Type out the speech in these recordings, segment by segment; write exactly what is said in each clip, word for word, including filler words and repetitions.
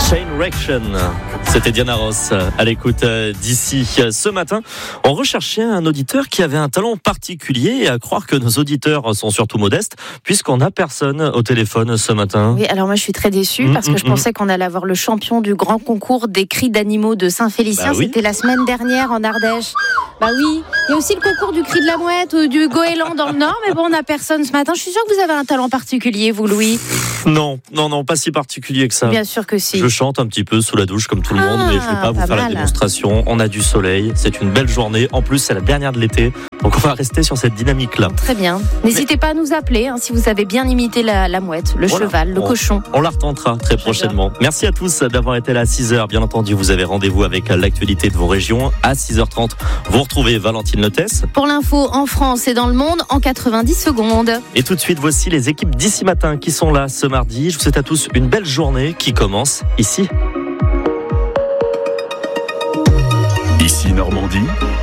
Chain Reaction. C'était Diana Ross à l'écoute d'ici. Ce matin, on recherchait un auditeur qui avait un talent particulier, et à croire que nos auditeurs sont surtout modestes, puisqu'on n'a personne au téléphone ce matin. Oui, alors moi je suis très déçue mmh, parce que mmh, je pensais qu'on allait avoir le champion du grand concours des cris d'animaux de Saint-Félicien. Bah oui. C'était la semaine dernière en Ardèche. Bah oui, il y a aussi le concours du cri de la mouette ou du goéland dans le Nord, mais bon, on n'a personne ce matin. Je suis sûre que vous avez un talent particulier, vous, Louis. Non, non, non, pas si particulier que ça. Bien sûr que si. Je chante un petit peu sous la douche comme tout le monde, Ah, mais je ne vais pas vous pas faire mal. la démonstration. On a du soleil, c'est une belle journée. En plus, c'est la dernière de l'été, donc on va rester sur cette dynamique-là. Très bien. N'hésitez pas à nous appeler hein, si vous avez bien imité la, la mouette, le Voilà. cheval, le on, cochon. On la retentera très prochainement. Merci à tous d'avoir été là à six heures. Bien entendu, vous avez rendez-vous avec l'actualité de vos régions. À six heures trente, vous retrouvez Valentine Lotès. Pour l'info en France et dans le monde en quatre-vingt-dix secondes. Et tout de suite, voici les équipes d'ici matin qui sont là ce mardi. Je vous souhaite à tous une belle journée qui commence ici. Ici Normandie.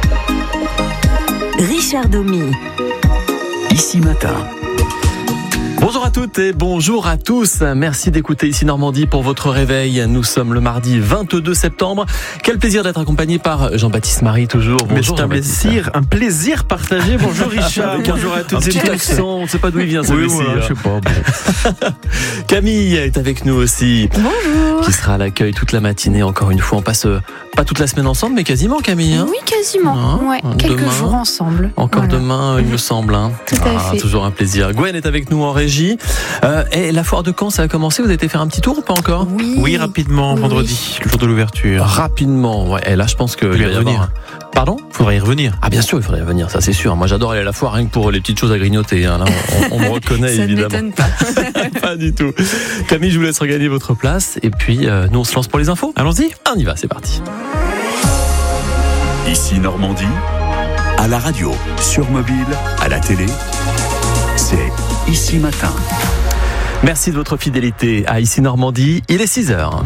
Richard Domy. Ici Matin. Bonjour à toutes et bonjour à tous. Merci d'écouter Ici Normandie pour votre réveil. Nous sommes le mardi vingt-deux septembre. Quel plaisir d'être accompagné par Jean-Baptiste Marie toujours. Bonjour. C'est un plaisir, un plaisir partagé. Bonjour Richard. Bonjour à toutes Un et petit tous. accent, on ne sait pas d'où il vient Oui, celui-ci. voilà, je sais pas. Bon. Camille est avec nous aussi. Bonjour. Qui sera à l'accueil toute la matinée. Encore une fois, on passe euh, pas toute la semaine ensemble, mais quasiment Camille. Hein Oui, quasiment. Hein, ouais, quelques demain. jours ensemble. Encore Voilà. demain, il me semble. Hein. Tout à Ah, fait. toujours un plaisir. Gwen est avec nous en régie. Euh, et la foire de Caen, ça a commencé. Vous avez été faire un petit tour ou pas encore? Oui. Oui, rapidement, Oui, vendredi, le jour de l'ouverture. Rapidement. Ouais. Et là, je pense que Faut il y va y revenir. avoir. Pardon? Faudrait y revenir. Ah bien sûr, il faudrait y revenir, ça c'est sûr. Moi j'adore aller à la foire rien que pour les petites choses à grignoter. Hein. Là, on, on me reconnaît Ça ne évidemment. m'étonne pas. Pas du tout. Camille, je vous laisse regagner votre place. Et puis euh, nous on se lance pour les infos. Allons-y. On y va, c'est parti. Ici Normandie. À la radio, sur mobile, à la télé. C'est Ici Matin. Merci de votre fidélité à Ici Normandie. Il est six heures.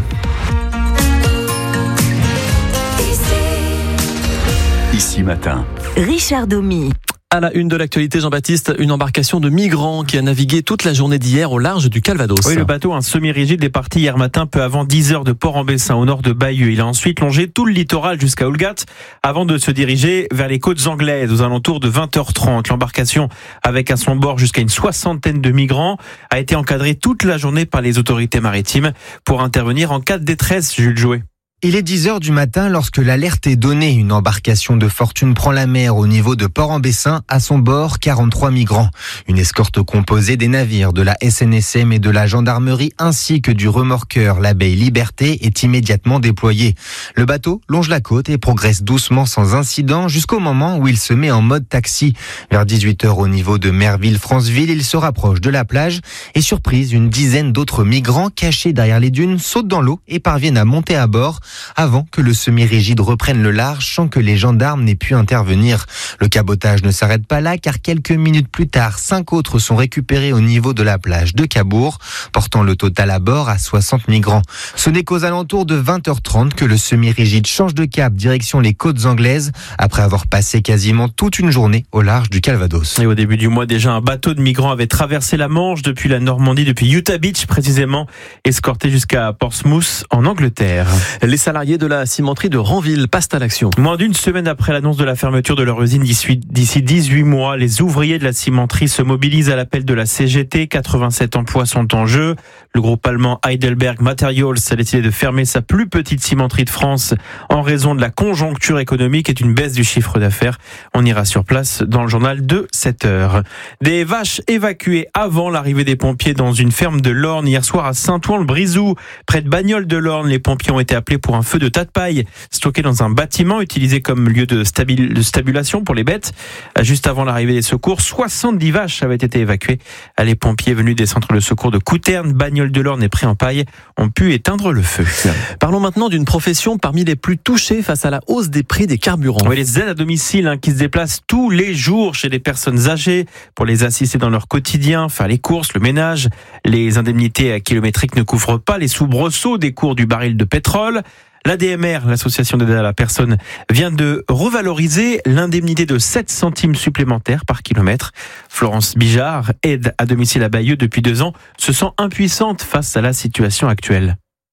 Ici Matin. Richard Domy. À la une de l'actualité, Jean-Baptiste, une embarcation de migrants qui a navigué toute la journée d'hier au large du Calvados. Oui, le bateau, un semi-rigide, est parti hier matin peu avant dix heures de Port-en-Bessin, au nord de Bayeux. Il a ensuite longé tout le littoral jusqu'à Oulgat, avant de se diriger vers les côtes anglaises aux alentours de vingt heures trente. L'embarcation, avec à son bord jusqu'à une soixantaine de migrants, a été encadrée toute la journée par les autorités maritimes pour intervenir en cas de détresse, Jules Jouet. Il est dix heures du matin lorsque l'alerte est donnée. Une embarcation de fortune prend la mer au niveau de Port-en-Bessin. À son bord, quarante-trois migrants. Une escorte composée des navires de la S N S M et de la gendarmerie ainsi que du remorqueur l'Abeille Liberté est immédiatement déployée. Le bateau longe la côte et progresse doucement sans incident jusqu'au moment où il se met en mode taxi. Vers dix-huit heures au niveau de Merville-Franceville, il se rapproche de la plage et surprise, une dizaine d'autres migrants cachés derrière les dunes sautent dans l'eau et parviennent à monter à bord avant que le semi-rigide reprenne le large sans que les gendarmes n'aient pu intervenir. Le cabotage ne s'arrête pas là car quelques minutes plus tard, cinq autres sont récupérés au niveau de la plage de Cabourg, portant le total à bord à soixante migrants. Ce n'est qu'aux alentours de vingt heures trente que le semi-rigide change de cap direction les côtes anglaises après avoir passé quasiment toute une journée au large du Calvados. Et au début du mois déjà, un bateau de migrants avait traversé la Manche depuis la Normandie, depuis Utah Beach précisément, escorté jusqu'à Portsmouth en Angleterre. Les salariés de la cimenterie de Ranville passent à l'action. Moins d'une semaine après l'annonce de la fermeture de leur usine d'ici dix-huit mois, les ouvriers de la cimenterie se mobilisent à l'appel de la C G T. quatre-vingt-sept emplois sont en jeu. Le groupe allemand Heidelberg Materials a décidé de fermer sa plus petite cimenterie de France en raison de la conjoncture économique et d'une baisse du chiffre d'affaires. On ira sur place dans le journal de sept heures. Des vaches évacuées avant l'arrivée des pompiers dans une ferme de l'Orne hier soir à Saint-Ouen-le-Brizou. Près de Bagnoles de l'Orne, les pompiers ont été appelés pour un feu de tas de paille stocké dans un bâtiment utilisé comme lieu de, stabil, de stabulation pour les bêtes. Juste avant l'arrivée des secours, soixante-dix vaches avaient été évacuées. Les pompiers venus des centres de secours de Couterne, Bagnoles de l'Orne et Pré-en-Paille ont pu éteindre le feu. Parlons maintenant d'une profession parmi les plus touchées face à la hausse des prix des carburants. Oui, les aides à domicile hein, qui se déplacent tous les jours chez les personnes âgées pour les assister dans leur quotidien, faire les courses, le ménage. Les indemnités kilométriques ne couvrent pas les soubresauts des cours du baril de pétrole. L'A D M R, l'association d'aide à la personne, vient de revaloriser l'indemnité de sept centimes supplémentaires par kilomètre. Florence Bijard, aide à domicile à Bayeux depuis deux ans, se sent impuissante face à la situation actuelle.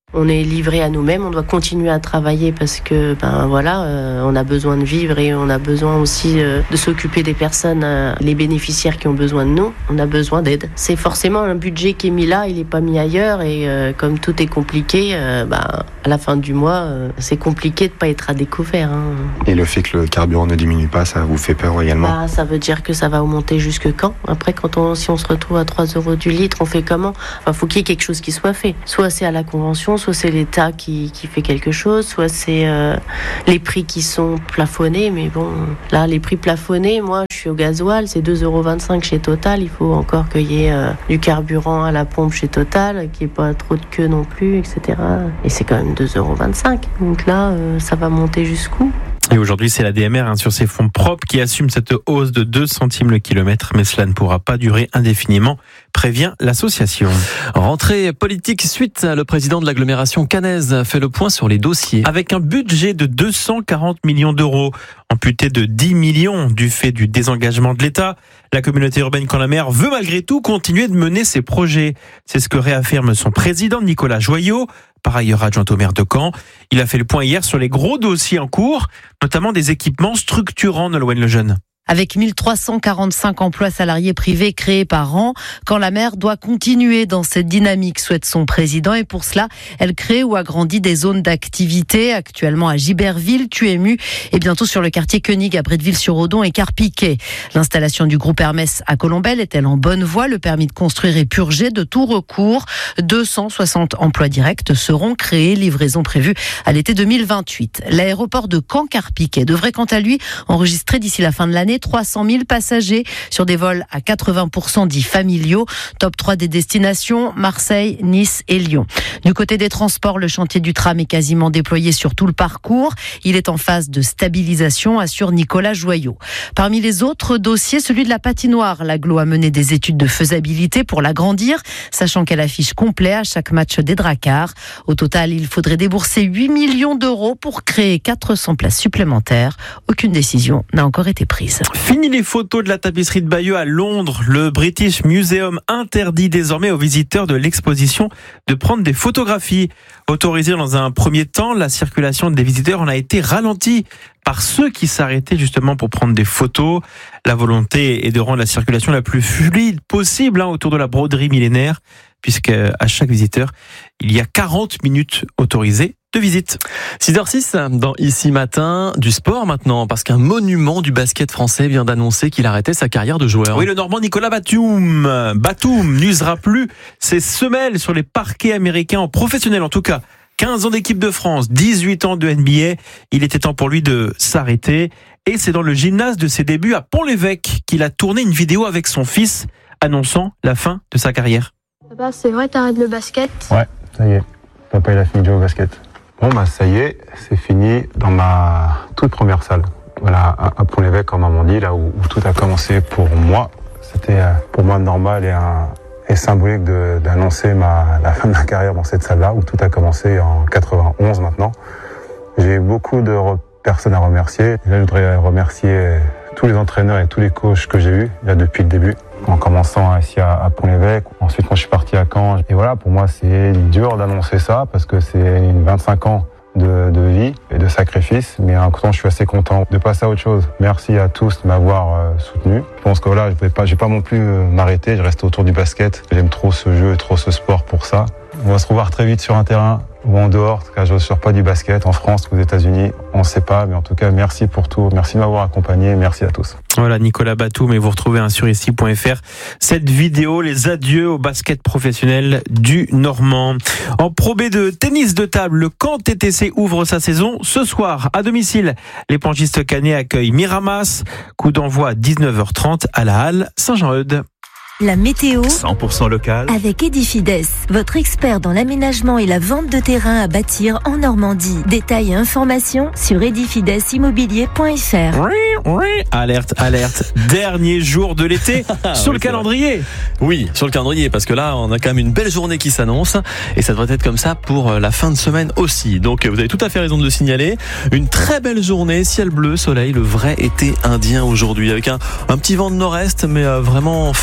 On est livré à nous-mêmes, on doit continuer à travailler parce que ben voilà, euh, on a besoin de vivre et on a besoin aussi euh, de s'occuper des personnes, euh, les bénéficiaires qui ont besoin de nous. On a besoin d'aide. C'est forcément un budget qui est mis là, il n'est pas mis ailleurs et euh, comme tout est compliqué, euh, ben, à la fin du mois, euh, c'est compliqué de ne pas être à découvert. Hein. Et le fait que le carburant ne diminue pas, ça vous fait peur également? Bah, ça veut dire que ça va augmenter jusque quand? Après, quand on, si on se retrouve à trois euros du litre, on fait comment? Enfin, faut qu'il y ait quelque chose qui soit fait. Soit c'est à la convention, soit c'est l'État qui, qui fait quelque chose, soit c'est euh, les prix qui sont plafonnés. Mais bon, là, les prix plafonnés, moi, je suis au gasoil, c'est deux euros vingt-cinq chez Total. Il faut encore qu'il y ait euh, du carburant à la pompe chez Total, qu'il n'y ait pas trop de queue non plus, et cetera. Et c'est quand même deux euros vingt-cinq. Donc là, euh, ça va monter jusqu'où? Et aujourd'hui, c'est la D M R hein, sur ses fonds propres qui assume cette hausse de deux centimes le kilomètre, mais cela ne pourra pas durer indéfiniment, prévient l'association. Rentrée politique suite, le président de l'agglomération caennaise fait le point sur les dossiers. Avec un budget de deux cent quarante millions d'euros, amputé de dix millions du fait du désengagement de l'État, la communauté urbaine Caen-la-Mer veut malgré tout continuer de mener ses projets. C'est ce que réaffirme son président Nicolas Joyot, par ailleurs adjoint au maire de Caen. Il a fait le point hier sur les gros dossiers en cours, notamment des équipements structurants, Nolwenn Lejeune. Avec mille trois cent quarante-cinq emplois salariés privés créés par an, Caen-la-Mer doit continuer dans cette dynamique, souhaite son président. Et pour cela, elle crée ou agrandit des zones d'activité, actuellement à Giberville, Tuému et bientôt sur le quartier Koenig à Bretteville-sur-Odon et Carpiquet. L'installation du groupe Hermès à Colombelle est-elle en bonne voie? Le permis de construire est purgé de tout recours. deux cent soixante emplois directs seront créés, livraison prévue à l'été deux mille vingt-huit. L'aéroport de Caen-Carpiquet devrait quant à lui enregistrer d'ici la fin de l'année trois cent mille passagers sur des vols à quatre-vingts pour cent dits familiaux. Top trois des destinations, Marseille, Nice et Lyon. Du côté des transports, le chantier du tram est quasiment déployé sur tout le parcours. Il est en phase de stabilisation, assure Nicolas Joyot. Parmi les autres dossiers, celui de la patinoire. L'agglo a mené des études de faisabilité pour l'agrandir, sachant qu'elle affiche complet à chaque match des Drakkars. Au total, il faudrait débourser huit millions d'euros pour créer quatre cents places supplémentaires. Aucune décision n'a encore été prise. Fini les photos de la tapisserie de Bayeux à Londres. Le British Museum interdit désormais aux visiteurs de l'exposition de prendre des photographies. Autorisée dans un premier temps, la circulation des visiteurs en a été ralentie par ceux qui s'arrêtaient justement pour prendre des photos. La volonté est de rendre la circulation la plus fluide possible hein, autour de la broderie millénaire, puisque à chaque visiteur, il y a quarante minutes autorisées de visite. six heures six dans Ici Matin, du sport maintenant, parce qu'un monument du basket français vient d'annoncer qu'il arrêtait sa carrière de joueur. Oui, le Normand Nicolas Batum. Batum n'usera plus ses semelles sur les parquets américains, en professionnel en tout cas. quinze ans d'équipe de France, dix-huit ans de N B A. Il était temps pour lui de s'arrêter. Et c'est dans le gymnase de ses débuts à Pont-l'Évêque qu'il a tourné une vidéo avec son fils, annonçant la fin de sa carrière. Papa, c'est vrai, t'arrêtes le basket? Ouais, ça y est. Papa, il a fini de jouer au basket. Bon, bah, ça y est, c'est fini dans ma toute première salle. Voilà, à Pont-l'Évêque, comme maman dit, là où, où tout a commencé pour moi. C'était pour moi normal et, un, et symbolique de, d'annoncer ma, la fin de ma carrière dans cette salle-là, où tout a commencé en quatre-vingt-onze maintenant. J'ai eu beaucoup de re- personnes à remercier. Et là, je voudrais remercier tous les entraîneurs et tous les coachs que j'ai eus là depuis le début. En commençant ici à, à Pont-l'Évêque. Ensuite, quand je suis parti à Caen. Et voilà, pour moi, c'est dur d'annoncer ça parce que c'est une vingt-cinq ans de, de vie et de sacrifice. Mais en même temps, je suis assez content de passer à autre chose. Merci à tous de m'avoir euh, soutenu. Je pense que voilà, je vais pas, je vais pas non plus euh, m'arrêter. Je reste autour du basket. J'aime trop ce jeu et trop ce sport pour ça. On va se revoir très vite sur un terrain ou en dehors. En tout cas, je ne sors pas du basket en France, aux États-Unis. On ne sait pas, mais en tout cas, merci pour tout. Merci de m'avoir accompagné. Merci à tous. Voilà, Nicolas Batum, et vous retrouvez hein, sur ici point f r cette vidéo, les adieux au basket professionnel du Normand. En Pro B de tennis de table, le Caen T T C ouvre sa saison ce soir à domicile. Les plangistes caennais accueillent Miramas. Coup d'envoi à dix-neuf heures trente à la Halle Saint-Jean-Eudes. La météo cent pour cent local avec Edifides, votre expert dans l'aménagement et la vente de terrain à bâtir en Normandie. Détails et informations sur edifides immobilier point f r. Oui, oui. Alerte, alerte. Dernier jour de l'été sur oui, le calendrier. Oui, sur le calendrier, parce que là, on a quand même une belle journée qui s'annonce et ça devrait être comme ça pour la fin de semaine aussi. Donc, vous avez tout à fait raison de le signaler. Une très belle journée, ciel bleu, soleil, le vrai été indien aujourd'hui, avec un, un petit vent de nord-est, mais euh, vraiment faible. Hein.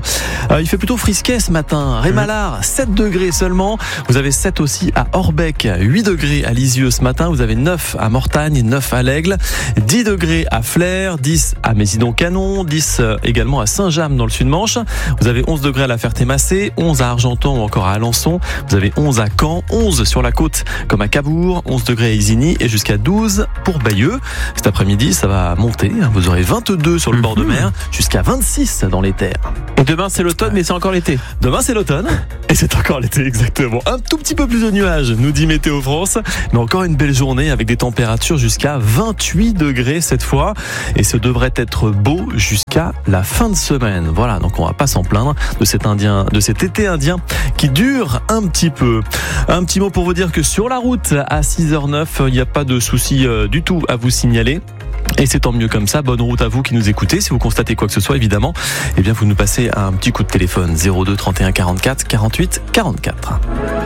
Euh, il fait plutôt frisquet ce matin. Rémalard, sept degrés seulement. Vous avez sept aussi à Orbec, huit degrés à Lisieux ce matin. Vous avez neuf à Mortagne, neuf à l'Aigle, dix degrés à Flers, dix à Mésidon-Canon, dix également à Saint-James dans le Sud-Manche. Vous avez onze degrés à la Ferté-Massé, onze à Argenton ou encore à Alençon. Vous avez onze à Caen, onze sur la côte comme à Cabourg, onze degrés à Isigny et jusqu'à douze pour Bayeux. Cet après-midi, ça va monter. Vous aurez vingt-deux sur le bord de mer, jusqu'à vingt-six dans les terres. Et demain, c'est l'automne, mais c'est encore l'été. Demain, c'est l'automne. Et c'est encore l'été, exactement. Un tout petit peu plus de nuages, nous dit Météo France. Mais encore une belle journée avec des températures jusqu'à vingt-huit degrés cette fois. Et ce devrait être beau jusqu'à la fin de semaine. Voilà, donc on va pas s'en plaindre de cet indien, de cet été indien qui dure un petit peu. Un petit mot pour vous dire que sur la route, à six heures neuf, il n'y a pas de souci du tout à vous signaler. Et c'est tant mieux comme ça. Bonne route à vous qui nous écoutez. Si vous constatez quoi que ce soit, évidemment, eh bien, vous nous passez un petit coup de téléphone. zéro deux trente et un quarante-quatre quarante-huit quarante-quatre.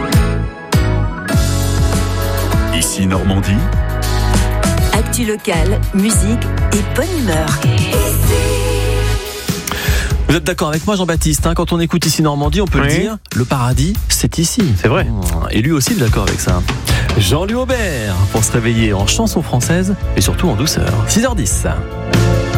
Ici Normandie. Actu locale, musique et bonne humeur. Vous êtes d'accord avec moi, Jean-Baptiste, hein, quand on écoute Ici Normandie, on peut oui. le dire, le paradis, c'est ici. C'est vrai. Et lui aussi, il est d'accord avec ça. Jean-Louis Aubert, pour se réveiller en chanson française et surtout en douceur. six heures dix.